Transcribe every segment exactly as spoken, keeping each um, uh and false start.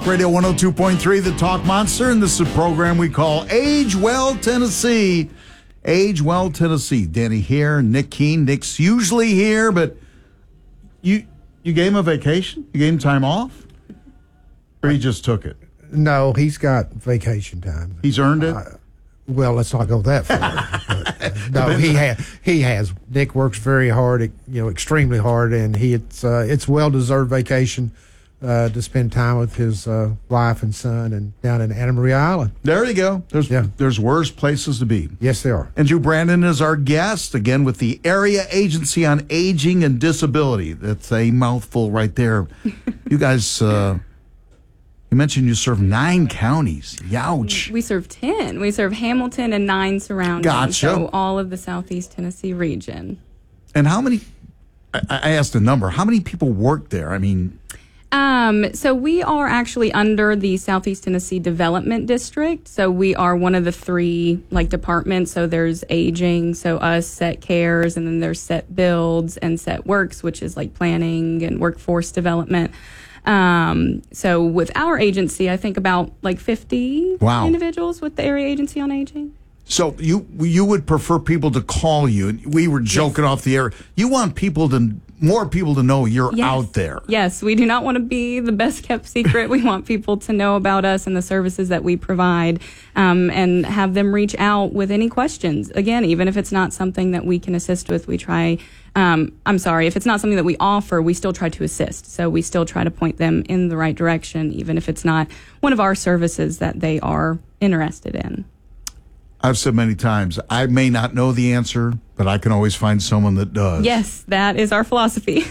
Radio one oh two point three, The Talk Monster, and this is a program we call Age Well Tennessee. Age Well Tennessee. Danny here, Nick Keene. Nick's usually here, but you you gave him a vacation? You gave him time off? Or he just took it? No, he's got vacation time. He's earned it? Uh, well, let's not go that far. but, uh, no, he has. He has. Nick works very hard, you know, extremely hard, and he it's uh, it's well deserved vacation. Uh, to spend time with his uh, wife and son and down in Anna Maria Island. There you go. There's yeah. there's worse places to be. Yes, there are. Andrew Brandon is our guest, again, with the Area Agency on Aging and Disability. That's a mouthful right there. You guys, uh, you mentioned you serve nine counties. Youch. We serve ten. We serve Hamilton and nine surrounding. Gotcha. So all of the Southeast Tennessee region. And how many, I, I asked a number, how many people work there? I mean... Um, so we are actually under the Southeast Tennessee Development District. So we are one of the three like departments. So there's aging, so us, Set Cares, and then there's Set Builds and Set Works, which is like planning and workforce development. Um, so with our agency, I think about like fifty wow. individuals with the Area Agency on Aging. So you you would prefer people to call you. We were joking yes. off the air. You want people to more people to know you're yes. out there. Yes, we do not want to be the best kept secret. We want people to know about us and the services that we provide, um, and have them reach out with any questions. Again, even if it's not something that we can assist with, we try. Um, I'm sorry, if it's not something that we offer, we still try to assist. So we still try to point them in the right direction, even if it's not one of our services that they are interested in. I've said many times, I may not know the answer, but I can always find someone that does. Yes, that is our philosophy.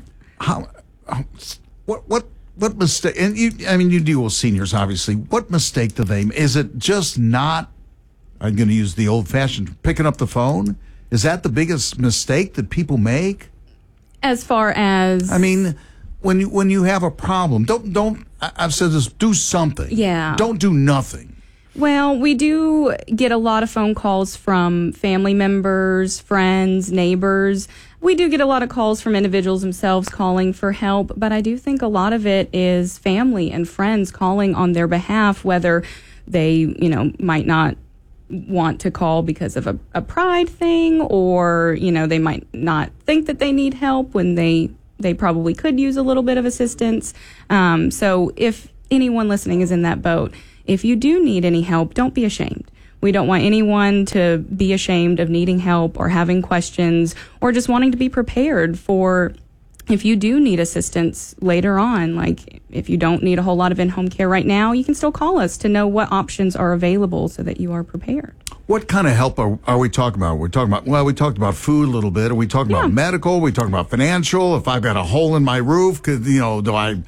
How, how, what, what, what mistake? And you, I mean, you deal with seniors, obviously. What mistake do they? Is it just not? I'm going to use the old-fashioned picking up the phone. Is that the biggest mistake that people make? As far as, I mean, when you when you have a problem, don't don't. I've said this. Do something. Yeah. Don't do nothing. Well, we do get a lot of phone calls from family members, friends, neighbors. We do get a lot of calls from individuals themselves calling for help, but I do think a lot of it is family and friends calling on their behalf, whether they, you know, might not want to call because of a, a pride thing, or, you know, they might not think that they need help when they, they probably could use a little bit of assistance. Um, so if anyone listening is in that boat, if you do need any help, don't be ashamed. We don't want anyone to be ashamed of needing help or having questions or just wanting to be prepared for if you do need assistance later on. Like if you don't need a whole lot of in-home care right now, you can still call us to know what options are available so that you are prepared. What kind of help are, are we talking about? We're talking about, well, we talked about food a little bit. Are we talking Yeah. about medical? Are we talking about financial? If I've got a hole in my roof, could, you know, do I...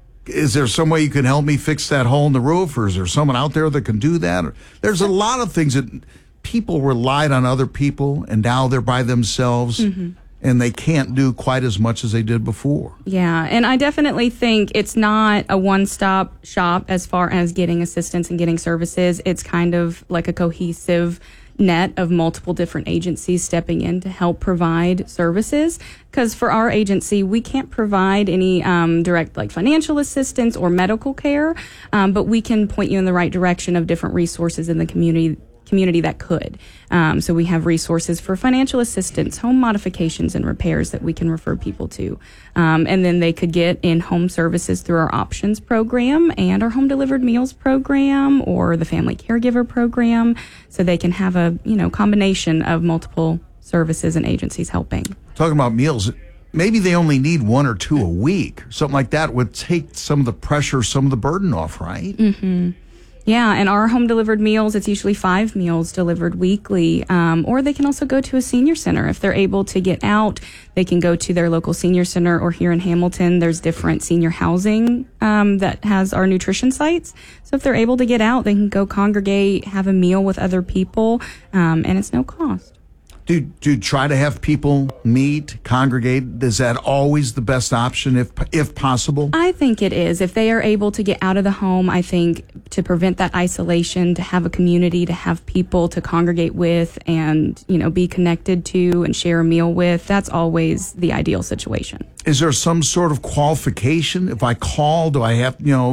Is there some way you can help me fix that hole in the roof, or is there someone out there that can do that? Or, there's a lot of things that people relied on other people, and now they're by themselves, mm-hmm. and they can't do quite as much as they did before. Yeah, and I definitely think it's not a one-stop shop as far as getting assistance and getting services. It's kind of like a cohesive net of multiple different agencies stepping in to help provide services. Because for our agency, we can't provide any um, direct like financial assistance or medical care, um, but we can point you in the right direction of different resources in the community community that could. Um, so we have resources for financial assistance, home modifications and repairs that we can refer people to. Um, and then they could get in-home services through our options program and our home delivered meals program or the family caregiver program. So they can have a, you know, combination of multiple services and agencies helping. Talking about meals, maybe they only need one or two a week. Something like that would take some of the pressure, some of the burden off, right? Mm-hmm. Yeah, and our home delivered meals, it's usually five meals delivered weekly, um, or they can also go to a senior center. If they're able to get out, they can go to their local senior center, or here in Hamilton, there's different senior housing um, that has our nutrition sites. So if they're able to get out, they can go congregate, have a meal with other people, um, and it's no cost. Do, do you try to have people meet, congregate? Is that always the best option if if possible? I think it is. If they are able to get out of the home, I think to prevent that isolation, to have a community, to have people to congregate with and, you know, be connected to and share a meal with, that's always the ideal situation. Is there some sort of qualification? If I call, do I have, you know,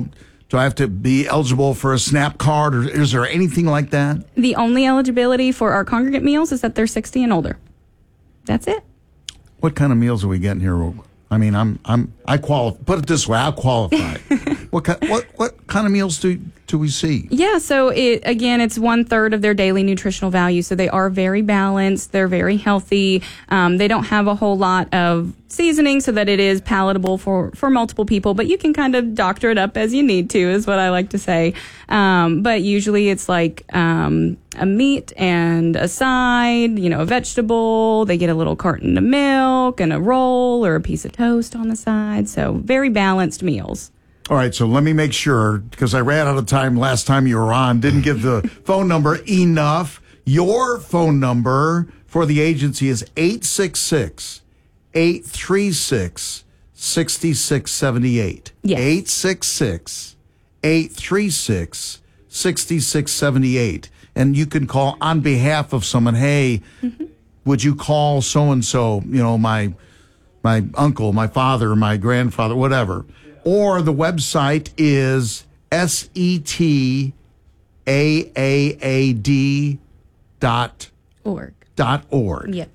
Do I have to be eligible for a SNAP card, or is there anything like that? The only eligibility for our congregate meals is that they're sixty and older. That's it. What kind of meals are we getting here? I mean, I'm I'm I qualify. Put it this way, I qualify. what kind what what kind of meals do do we see? Yeah, so it again, it's one third of their daily nutritional value. So they are very balanced. They're very healthy. Um, they don't have a whole lot of seasoning, so that it is palatable for for multiple people. But you can kind of doctor it up as you need to, is what I like to say. Um, but usually it's like um, a meat and a side, you know, a vegetable. They get a little carton of milk and a roll or a piece of toast on the side. So very balanced meals. All right, so let me make sure, because I ran out of time last time you were on, didn't give the phone number enough. Your phone number for the agency is eight six six, eight three six, six six seven eight. Yes. eight six six, eight three six, six six seven eight. And you can call on behalf of someone, hey, mm-hmm. would you call so-and-so, you know, my my uncle, my father, my grandfather, whatever. Or the website is S E T A A A D dot org. Dot org. Yep.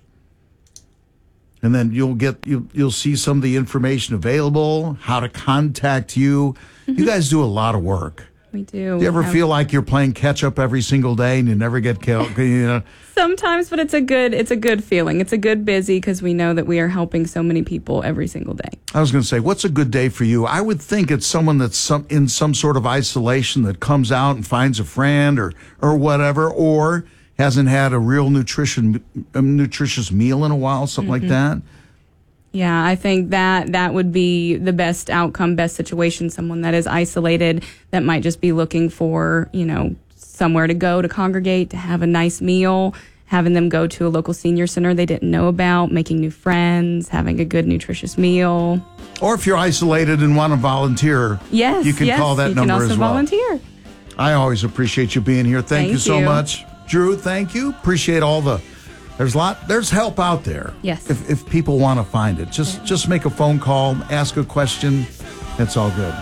And then you'll get you you'll see some of the information available, how to contact you. Mm-hmm. You guys do a lot of work. We do. Do you ever have... feel like you're playing catch up every single day and you never get killed? You know? Sometimes, but it's a good it's a good feeling. It's a good busy because we know that we are helping so many people every single day. I was going to say, what's a good day for you? I would think it's someone that's some, in some sort of isolation that comes out and finds a friend or or whatever, or hasn't had a real nutrition a nutritious meal in a while, something mm-hmm. like that. Yeah, I think that that would be the best outcome, best situation. Someone that is isolated, that might just be looking for, you know, somewhere to go to congregate, to have a nice meal, having them go to a local senior center they didn't know about, making new friends, having a good nutritious meal. Or if you're isolated and want to volunteer, yes, you can yes, call that you number can also as well. Volunteer. I always appreciate you being here. Thank, Thank you so you. much. Drew, thank you. Appreciate all the There's a lot. There's help out there. Yes. If, if people want to find it, just just make a phone call, ask a question. It's all good.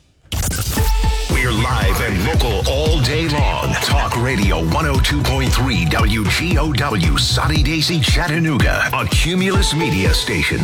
We're live and local all day long. Talk Radio one oh two point three W G O W, Sunny Daisy, Chattanooga, a Cumulus Media station.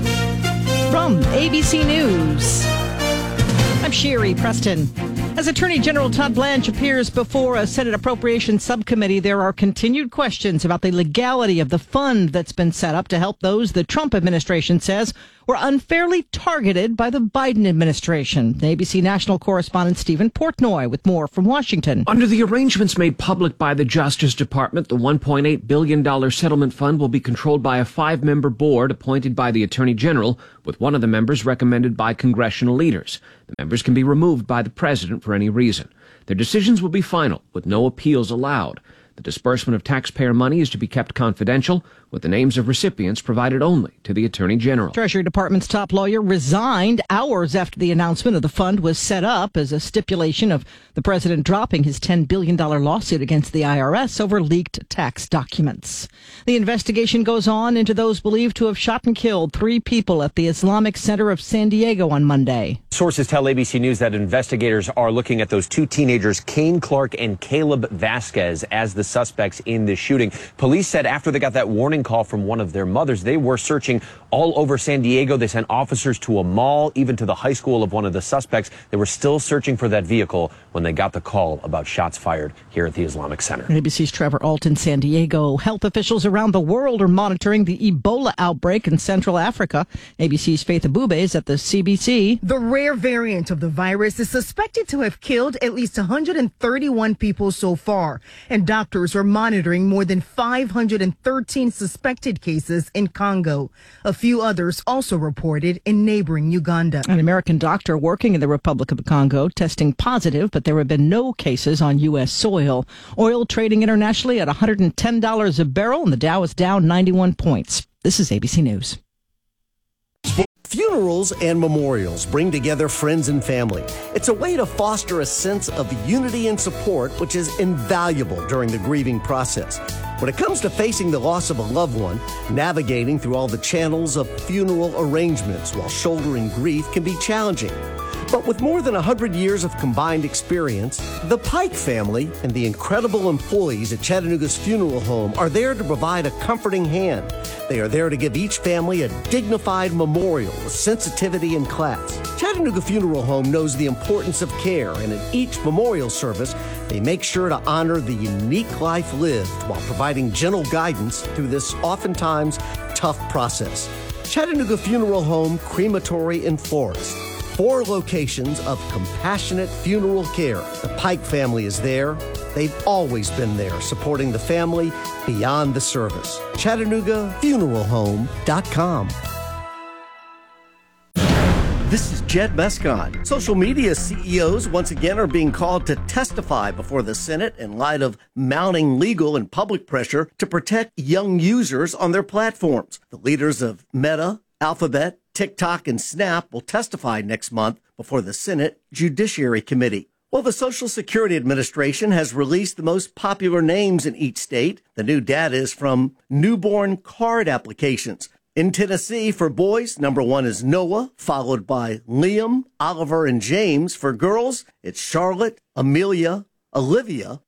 From A B C News, I'm Sherry Preston. As Attorney General Todd Blanche appears before a Senate Appropriations Subcommittee, there are continued questions about the legality of the fund that's been set up to help those the Trump administration says were unfairly targeted by the Biden administration. The A B C national correspondent Stephen Portnoy with more from Washington. Under the arrangements made public by the Justice Department, the one point eight billion dollars settlement fund will be controlled by a five-member board appointed by the Attorney General, with one of the members recommended by congressional leaders. The members can be removed by the president for any reason. Their decisions will be final, with no appeals allowed. The disbursement of taxpayer money is to be kept confidential, with the names of recipients provided only to the Attorney General. Treasury Department's top lawyer resigned hours after the announcement of the fund was set up as a stipulation of the president dropping his ten billion dollars lawsuit against the I R S over leaked tax documents. The investigation goes on into those believed to have shot and killed three people at the Islamic Center of San Diego on Monday. Sources tell A B C News that investigators are looking at those two teenagers, Kane Clark and Caleb Vasquez, as the suspects in the shooting. Police said after they got that warning call from one of their mothers, they were searching all over San Diego. They sent officers to a mall, even to the high school of one of the suspects. They were still searching for that vehicle when they got the call about shots fired here at the Islamic Center. A B C's Trevor Alt in San Diego. Health officials around the world are monitoring the Ebola outbreak in Central Africa. A B C's Faith Abube is at the C B C. The rare variant of the virus is suspected to have killed at least one hundred thirty-one people so far, and doctors are monitoring more than five hundred thirteen suspected cases in Congo. A few others also reported in neighboring Uganda. An American doctor working in the Republic of Congo testing positive, but there have been no cases on U S soil. Oil trading internationally at one hundred ten dollars a barrel, and the Dow is down ninety-one points. This is A B C News. Funerals and memorials bring together friends and family. It's a way to foster a sense of unity and support, which is invaluable during the grieving process. When it comes to facing the loss of a loved one, navigating through all the channels of funeral arrangements while shouldering grief can be challenging. But with more than one hundred years of combined experience, the Pike family and the incredible employees at Chattanooga's Funeral Home are there to provide a comforting hand. They are there to give each family a dignified memorial with sensitivity and class. Chattanooga Funeral Home knows the importance of care, and in each memorial service, they make sure to honor the unique life lived while providing gentle guidance through this oftentimes tough process. Chattanooga Funeral Home, Crematory and Florist. Four locations of compassionate funeral care. The Pike family is there. They've always been there, supporting the family beyond the service. Chattanooga Funeral Home dot com. This is Jed Mescon. Social media C E Os once again are being called to testify before the Senate in light of mounting legal and public pressure to protect young users on their platforms. The leaders of Meta, Alphabet, TikTok, and Snap will testify next month before the Senate Judiciary Committee. Well, the Social Security Administration has released the most popular names in each state. The new data is from newborn card applications. In Tennessee, for boys, number one is Noah, followed by Liam, Oliver, and James. For girls, it's Charlotte, Amelia, Olivia.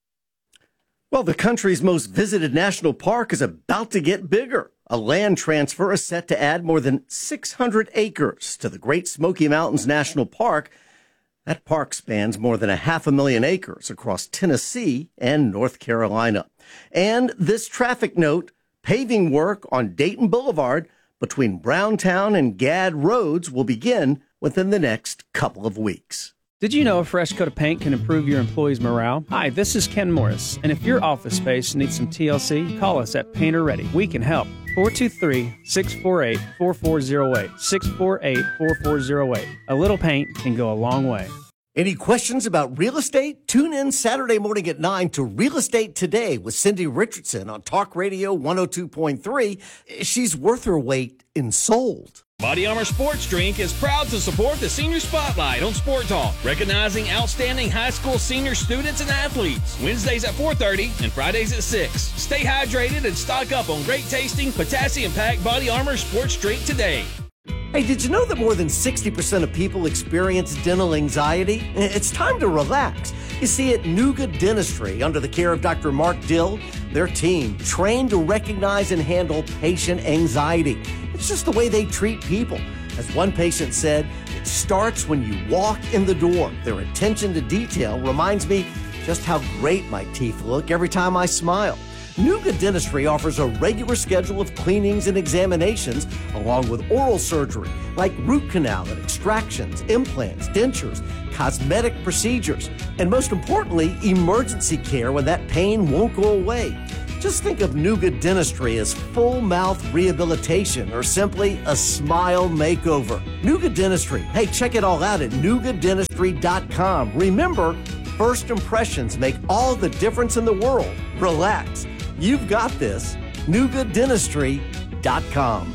Well, the country's most visited national park is about to get bigger. A land transfer is set to add more than six hundred acres to the Great Smoky Mountains National Park. That park spans more than a half a million acres across Tennessee and North Carolina. And this traffic note, paving work on Dayton Boulevard between Browntown and Gadd Roads will begin within the next couple of weeks. Did you know a fresh coat of paint can improve your employees' morale? Hi, this is Ken Morris, and if your office space needs some T L C, call us at Painter Ready. We can help. four two three, six four eight, four four zero eight, six four eight, four four zero eight. A little paint can go a long way. Any questions about real estate? Tune in Saturday morning at nine to Real Estate Today with Cindy Richardson on Talk Radio one oh two point three. She's worth her weight in sold. Body Armor Sports Drink is proud to support the Senior Spotlight on Sport Talk, recognizing outstanding high school senior students and athletes. Wednesdays at four thirty and Fridays at six. Stay hydrated and stock up on great tasting, potassium-packed Body Armor Sports Drink today. Hey, did you know that more than sixty percent of people experience dental anxiety? It's time to relax. You see, at Nuga Dentistry, under the care of Doctor Mark Dill, their team trained to recognize and handle patient anxiety. It's just the way they treat people. As one patient said, it starts when you walk in the door. Their attention to detail reminds me just how great my teeth look every time I smile. Nuga Dentistry offers a regular schedule of cleanings and examinations, along with oral surgery, like root canal and extractions, implants, dentures, cosmetic procedures, and most importantly, emergency care when that pain won't go away. Just think of Nuga Dentistry as full mouth rehabilitation or simply a smile makeover. Nuga Dentistry. Hey, check it all out at nuga dentistry dot com. Remember, first impressions make all the difference in the world. Relax. You've got this. nuga dentistry dot com.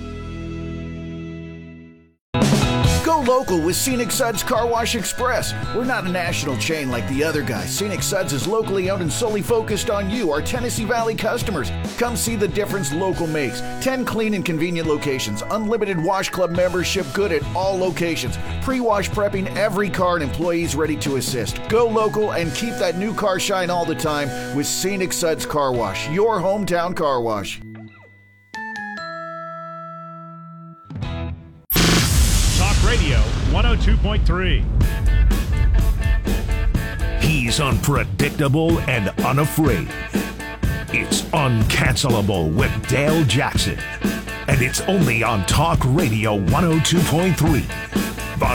Go local with Scenic Suds Car Wash Express. We're not a national chain like the other guys. Scenic Suds is locally owned and solely focused on you, our Tennessee Valley customers. Come see the difference local makes. ten clean and convenient locations. Unlimited Wash Club membership good at all locations. Pre-wash prepping every car and employees ready to assist. Go local and keep that new car shine all the time with Scenic Suds Car Wash, your hometown car wash. Radio one oh two point three. He's unpredictable and unafraid. It's Uncancelable with Dale Jackson. And it's only on Talk Radio one oh two point three. The